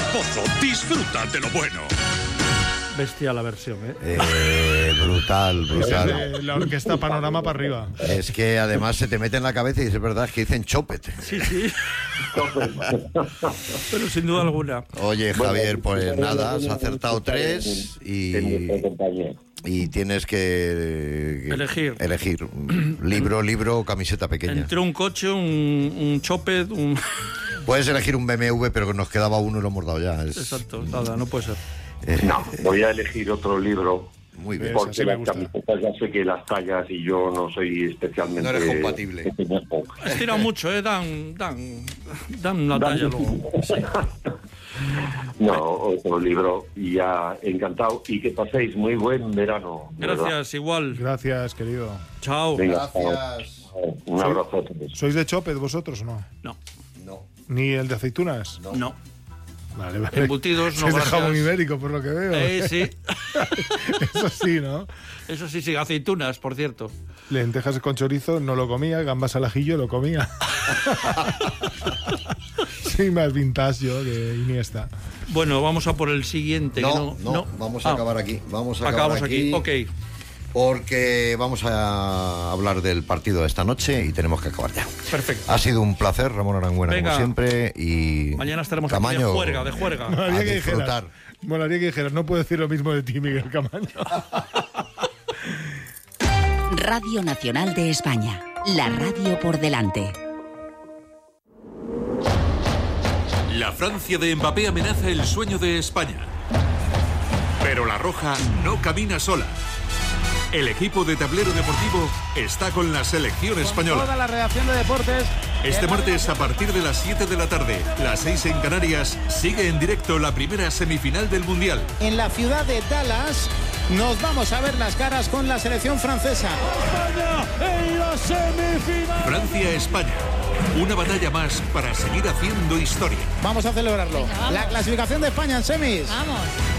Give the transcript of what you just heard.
Pozo, disfruta de lo bueno. Bestia la versión, Brutal. La orquesta Panorama para arriba. Es que además se te mete en la cabeza y es verdad, es que dicen chopet. Sí. Pero sin duda alguna. Oye, Javier, pues nada, has acertado 3 y tienes que elegir libro o camiseta pequeña. Entre un coche, un chopet, Puedes elegir un BMW, pero que nos quedaba uno y lo hemos dado ya. Exacto, nada, no puede ser. No, voy a elegir otro libro. Muy bien. Porque las camisetas ya sé que las tallas y yo no soy especialmente... No eres compatible. Has tirado mucho, Dan una talla luego. Sí. No, otro libro y ya encantado. Y que paséis muy buen verano. Gracias, ¿verdad? igual. Gracias, querido. Chao. Venga, Gracias. un abrazo a todos. ¿Sois de Chopet vosotros o no? No. ¿Ni el de aceitunas? No. Vale. Embutidos, no, Sois de gracias. jamón ibérico, por lo que veo. Sí. Eso sí, ¿no? Eso sí, aceitunas, por cierto. Lentejas con chorizo no lo comía, gambas al ajillo lo comía. Sí, más vintage yo que Iniesta. Bueno, vamos a por el siguiente. No, vamos a acabar aquí. Acabamos aquí, ok. Porque vamos a hablar del partido de esta noche y tenemos que acabar ya. Perfecto. Ha sido un placer, Ramón Aranguena, como siempre. Y mañana estaremos Camaño, aquí de juerga. Molaría que dijeras, no puedo decir lo mismo de ti, Miguel Camaño. Radio Nacional de España, la radio por delante. La Francia de Mbappé amenaza el sueño de España. Pero la Roja no camina sola. El equipo de Tablero Deportivo está con la selección española. Toda la redacción de deportes. Este martes a partir de las 7 de la tarde, las 6 en Canarias, sigue en directo la primera semifinal del Mundial. En la ciudad de Dallas nos vamos a ver las caras con la selección francesa. España en la semifinal. Francia-España. Una batalla más para seguir haciendo historia. Vamos a celebrarlo. Venga, vamos. La clasificación de España en semis. Vamos.